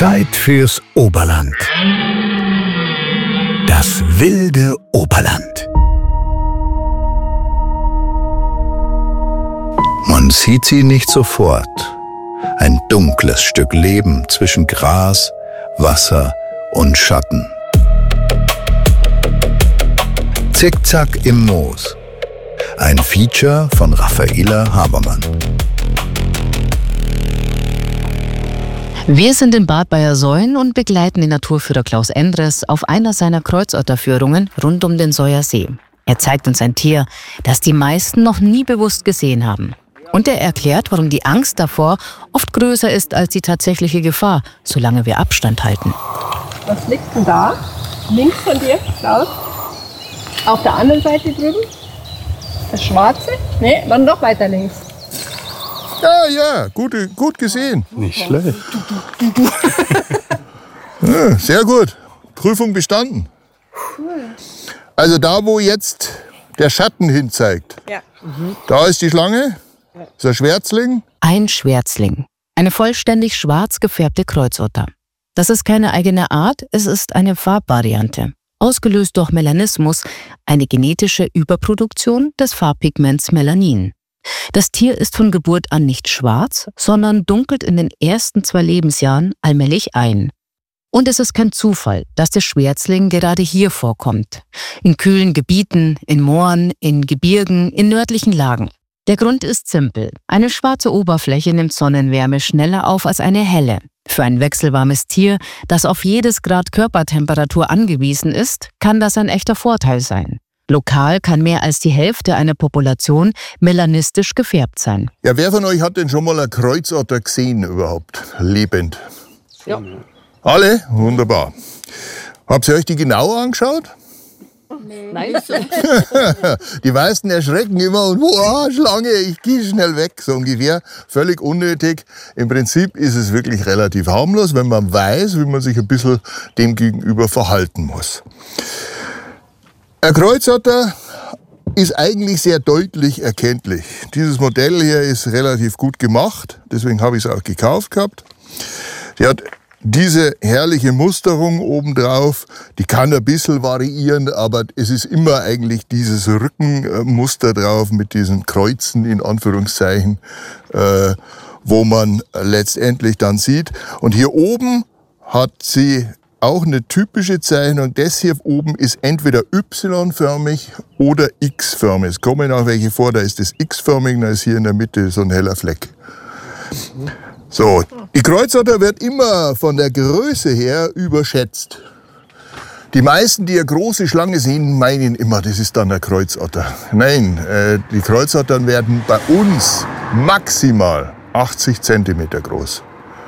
Zeit fürs Oberland. Das wilde Oberland. Man sieht sie nicht sofort. Ein dunkles Stück Leben zwischen Gras, Wasser und Schatten. Zickzack im Moos. Ein Feature von Raffaela Habermann. Wir sind in Bad Bayersoien und begleiten den Naturführer Klaus Endres auf einer seiner Kreuzotterführungen rund um den Soyer See. Er zeigt uns ein Tier, das die meisten noch nie bewusst gesehen haben. Und er erklärt, warum die Angst davor oft größer ist als die tatsächliche Gefahr, solange wir Abstand halten. Was liegt denn da? Links von dir, Klaus? Auf der anderen Seite drüben? Das Schwarze? Nee, dann noch weiter links. Ja, gut gesehen. Nicht schlecht. Ja, sehr gut. Prüfung bestanden. Cool. Also da, wo jetzt der Schatten hinzeigt, Ja. da ist die Schlange, das ist ein Schwärzling. Ein Schwärzling. Eine vollständig schwarz gefärbte Kreuzotter. Das ist keine eigene Art, es ist eine Farbvariante. Ausgelöst durch Melanismus, eine genetische Überproduktion des Farbpigments Melanin. Das Tier ist von Geburt an nicht schwarz, sondern dunkelt in den ersten 2 Lebensjahren allmählich ein. Und es ist kein Zufall, dass der Schwärzling gerade hier vorkommt. In kühlen Gebieten, in Mooren, in Gebirgen, in nördlichen Lagen. Der Grund ist simpel. Eine schwarze Oberfläche nimmt Sonnenwärme schneller auf als eine helle. Für ein wechselwarmes Tier, das auf jedes Grad Körpertemperatur angewiesen ist, kann das ein echter Vorteil sein. Lokal kann mehr als die Hälfte einer Population melanistisch gefärbt sein. Ja, wer von euch hat denn schon mal einen Kreuzotter gesehen überhaupt, lebend? Ja. Alle? Wunderbar. Habt ihr euch die genau angeschaut? Nein. Die meisten erschrecken immer und wow, Schlange, ich gehe schnell weg, so ungefähr. Völlig unnötig. Im Prinzip ist es wirklich relativ harmlos, wenn man weiß, wie man sich ein bisschen dem gegenüber verhalten muss. Ein Kreuzotter ist eigentlich sehr deutlich erkenntlich. Dieses Modell hier ist relativ gut gemacht, deswegen habe ich es auch gekauft gehabt. Die hat diese herrliche Musterung obendrauf, die kann ein bisschen variieren, aber es ist immer eigentlich dieses Rückenmuster drauf mit diesen Kreuzen in Anführungszeichen, wo man letztendlich dann sieht. Und hier oben hat sie auch eine typische Zeichnung. Das hier oben ist entweder Y-förmig oder X-förmig. Es kommen auch welche vor, da ist das X-förmig, da ist hier in der Mitte so ein heller Fleck. So, die Kreuzotter wird immer von der Größe her überschätzt. Die meisten, die eine große Schlange sehen, meinen immer, das ist dann ein Kreuzotter. Nein, die Kreuzottern werden bei uns maximal 80 cm groß.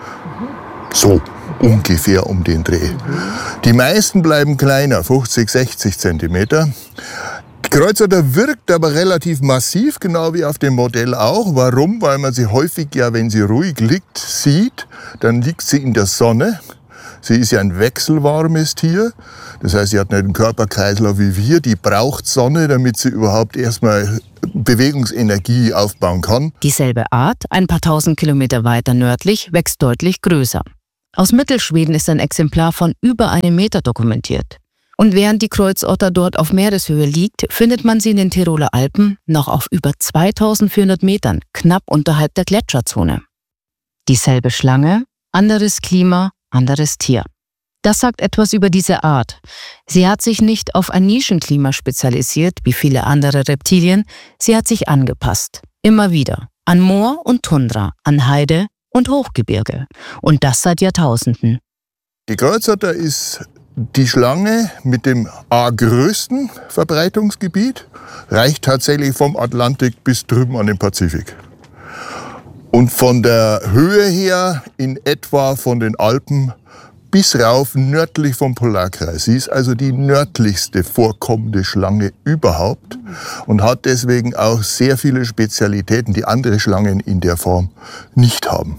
So ungefähr um den Dreh. Die meisten bleiben kleiner, 50, 60 cm. Die Kreuzotter wirkt aber relativ massiv, genau wie auf dem Modell auch. Warum? Weil man sie häufig, ja, wenn sie ruhig liegt, sieht. Dann liegt sie in der Sonne. Sie ist ja ein wechselwarmes Tier. Das heißt, sie hat nicht einen Körperkreislauf wie wir. Die braucht Sonne, damit sie überhaupt erstmal Bewegungsenergie aufbauen kann. Dieselbe Art, ein paar 1000 Kilometer weiter nördlich, wächst deutlich größer. Aus Mittelschweden ist ein Exemplar von über 1 Meter dokumentiert. Und während die Kreuzotter dort auf Meereshöhe liegt, findet man sie in den Tiroler Alpen noch auf über 2400 Metern, knapp unterhalb der Gletscherzone. Dieselbe Schlange, anderes Klima, anderes Tier. Das sagt etwas über diese Art. Sie hat sich nicht auf ein Nischenklima spezialisiert, wie viele andere Reptilien, sie hat sich angepasst. Immer wieder. An Moor und Tundra, an Heide und Hochgebirge. Und das seit Jahrtausenden. Die Kreuzotter ist die Schlange mit dem größten Verbreitungsgebiet, reicht tatsächlich vom Atlantik bis drüben an den Pazifik. Und von der Höhe her in etwa von den Alpen bis rauf nördlich vom Polarkreis. Sie ist also die nördlichste vorkommende Schlange überhaupt und hat deswegen auch sehr viele Spezialitäten, die andere Schlangen in der Form nicht haben.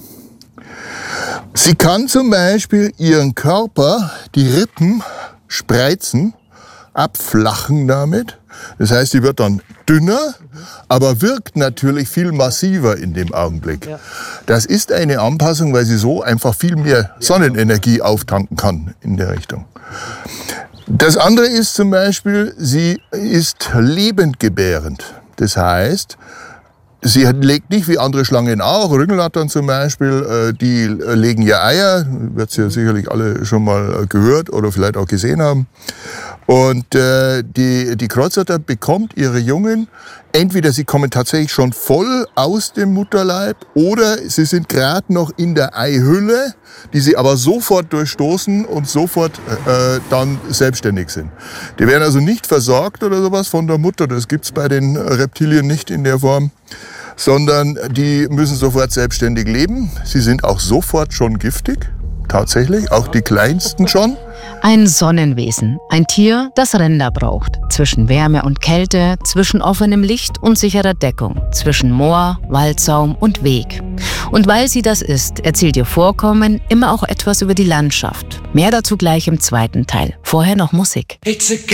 Sie kann zum Beispiel ihren Körper, die Rippen, spreizen abflachen damit. Das heißt, die wird dann dünner, aber wirkt natürlich viel massiver in dem Augenblick. Das ist eine Anpassung, weil sie so einfach viel mehr Sonnenenergie auftanken kann in der Richtung. Das andere ist zum Beispiel, sie ist lebendgebärend. Das heißt, sie legt nicht wie andere Schlangen auch, Ringelnattern zum Beispiel, die legen ja Eier, wird ihr sicherlich alle schon mal gehört oder vielleicht auch gesehen haben. Und die Kreuzotter bekommt ihre Jungen, entweder sie kommen tatsächlich schon voll aus dem Mutterleib oder sie sind gerade noch in der Eihülle, die sie aber sofort durchstoßen und sofort dann selbstständig sind. Die werden also nicht versorgt oder sowas von der Mutter, das gibt's bei den Reptilien nicht in der Form, sondern die müssen sofort selbstständig leben. Sie sind auch sofort schon giftig, tatsächlich, auch die kleinsten schon. Ein Sonnenwesen, ein Tier, das Ränder braucht. Zwischen Wärme und Kälte, zwischen offenem Licht und sicherer Deckung, zwischen Moor, Waldsaum und Weg. Und weil sie das ist, erzählt ihr Vorkommen immer auch etwas über die Landschaft. Mehr dazu gleich im zweiten Teil. Vorher noch Musik. It's a